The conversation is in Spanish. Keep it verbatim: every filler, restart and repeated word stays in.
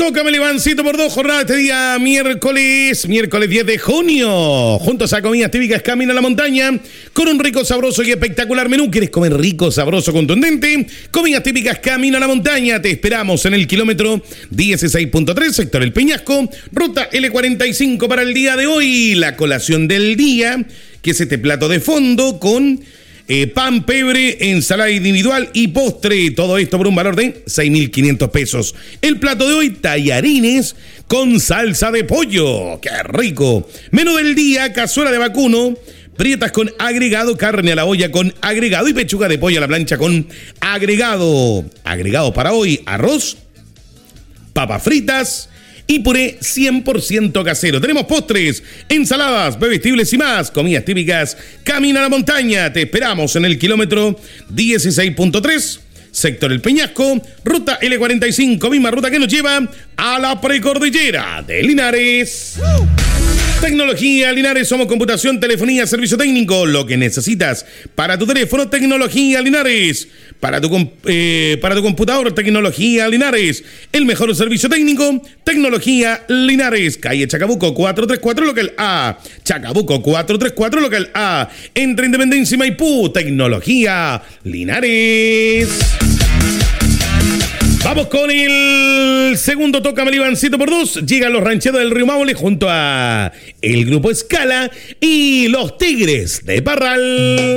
Tócame el Ivancito por dos jornadas este día miércoles, miércoles diez de junio. Juntos a Comidas Típicas Camino a la Montaña con un rico, sabroso y espectacular menú. ¿Quieres comer rico, sabroso, contundente? Comidas Típicas Camino a la Montaña. Te esperamos en el kilómetro dieciséis punto tres, sector El Peñasco, ruta L cuarenta y cinco para el día de hoy. La colación del día, que es este plato de fondo con Eh, pan, pebre, ensalada individual y postre. Todo esto por un valor de seis mil quinientos pesos. El plato de hoy, tallarines con salsa de pollo. ¡Qué rico! Menú del día, cazuela de vacuno, prietas con agregado, carne a la olla con agregado y pechuga de pollo a la plancha con agregado. Agregado para hoy, arroz, papas fritas y puré cien por ciento casero. Tenemos postres, ensaladas, bebestibles y más. Comidas típicas Camino a la Montaña. Te esperamos en el kilómetro dieciséis punto tres, sector El Peñasco, ruta L cuarenta y cinco, misma ruta que nos lleva a la precordillera de Linares. Tecnología Linares, somos computación, telefonía, servicio técnico, lo que necesitas para tu teléfono. Tecnología Linares, para tu, eh, para tu computador. Tecnología Linares, el mejor servicio técnico. Tecnología Linares, calle Chacabuco cuatrocientos treinta y cuatro, local A. Chacabuco cuatrocientos treinta y cuatro, local A. Entre Independencia y Maipú. Tecnología Linares. Vamos con el segundo Tócame el Ivancito por dos. Llegan los rancheros del Río Maule junto a el Grupo Escala y los Tigres de Parral.